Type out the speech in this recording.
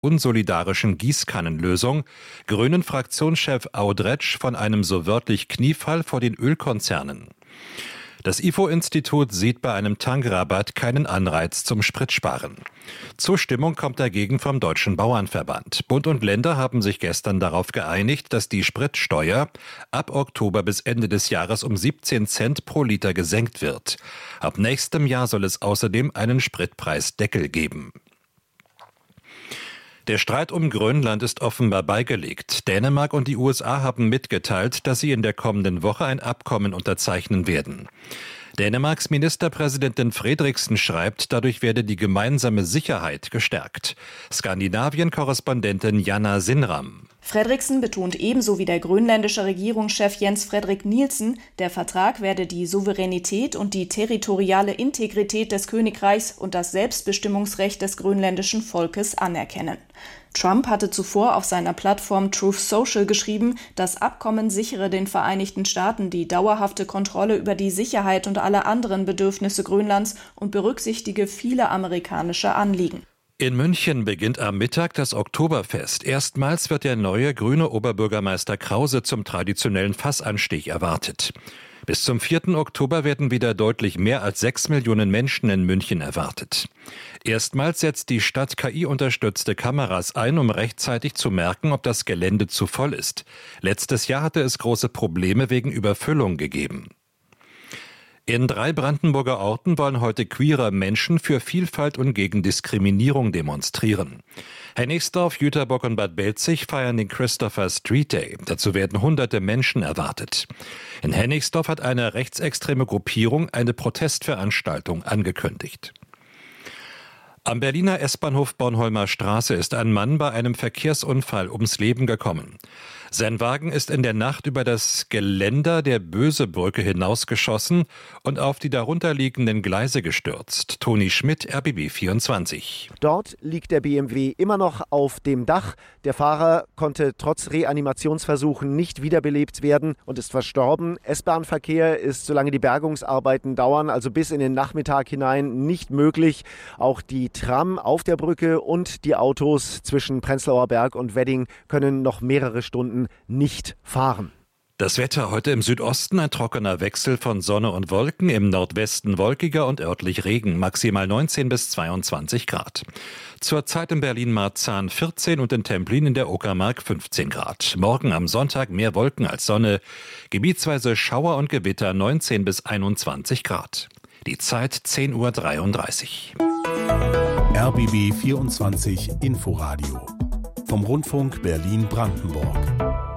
unsolidarischen Gießkannenlösung, Grünen-Fraktionschef Audretsch von einem so wörtlich Kniefall vor den Ölkonzernen. Das IFO-Institut sieht bei einem Tankrabatt keinen Anreiz zum Spritsparen. Zustimmung kommt dagegen vom Deutschen Bauernverband. Bund und Länder haben sich gestern darauf geeinigt, dass die Spritsteuer ab Oktober bis Ende des Jahres um 17 Cent pro Liter gesenkt wird. Ab nächstem Jahr soll es außerdem einen Spritpreisdeckel geben. Der Streit um Grönland ist offenbar beigelegt. Dänemark und die USA haben mitgeteilt, dass sie in der kommenden Woche ein Abkommen unterzeichnen werden. Dänemarks Ministerpräsidentin Frederiksen schreibt, dadurch werde die gemeinsame Sicherheit gestärkt. Skandinavien-Korrespondentin Jana Sinram. Frederiksen betont ebenso wie der grönländische Regierungschef Jens Frederik Nielsen, der Vertrag werde die Souveränität und die territoriale Integrität des Königreichs und das Selbstbestimmungsrecht des grönländischen Volkes anerkennen. Trump hatte zuvor auf seiner Plattform Truth Social geschrieben, das Abkommen sichere den Vereinigten Staaten die dauerhafte Kontrolle über die Sicherheit und alle anderen Bedürfnisse Grönlands und berücksichtige viele amerikanische Anliegen. In München beginnt am Mittag das Oktoberfest. Erstmals wird der neue grüne Oberbürgermeister Krause zum traditionellen Fassanstich erwartet. Bis zum 4. Oktober werden wieder deutlich mehr als 6 Millionen Menschen in München erwartet. Erstmals setzt die Stadt KI-unterstützte Kameras ein, um rechtzeitig zu merken, ob das Gelände zu voll ist. Letztes Jahr hatte es große Probleme wegen Überfüllung gegeben. In 3 Brandenburger Orten wollen heute queere Menschen für Vielfalt und gegen Diskriminierung demonstrieren. Hennigsdorf, Jüterbock und Bad Belzig feiern den Christopher Street Day. Dazu werden hunderte Menschen erwartet. In Hennigsdorf hat eine rechtsextreme Gruppierung eine Protestveranstaltung angekündigt. Am Berliner S-Bahnhof Bornholmer Straße ist ein Mann bei einem Verkehrsunfall ums Leben gekommen. Sein Wagen ist in der Nacht über das Geländer der Bösebrücke hinausgeschossen und auf die darunterliegenden Gleise gestürzt. Toni Schmidt, RBB 24. Dort liegt der BMW immer noch auf dem Dach. Der Fahrer konnte trotz Reanimationsversuchen nicht wiederbelebt werden und ist verstorben. S-Bahn-Verkehr ist, solange die Bergungsarbeiten dauern, also bis in den Nachmittag hinein, nicht möglich. Auch die Tram auf der Brücke und die Autos zwischen Prenzlauer Berg und Wedding können noch mehrere Stunden nicht fahren. Das Wetter heute im Südosten ein trockener Wechsel von Sonne und Wolken, im Nordwesten wolkiger und örtlich Regen, maximal 19 bis 22 Grad. Zurzeit in Berlin-Marzahn 14 und in Templin in der Uckermark 15 Grad. Morgen am Sonntag mehr Wolken als Sonne, gebietsweise Schauer und Gewitter 19 bis 21 Grad. Die Zeit 10:33 Uhr. RBB 24 Inforadio vom Rundfunk Berlin-Brandenburg.